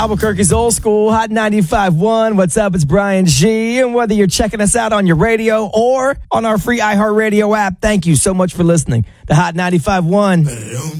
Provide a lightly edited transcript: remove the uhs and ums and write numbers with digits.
Albuquerque's Old School, Hot 95.1. What's up? It's Brian G. And whether you're checking us out on your radio or on our free iHeartRadio app, thank you so much for listening to Hot 95.1.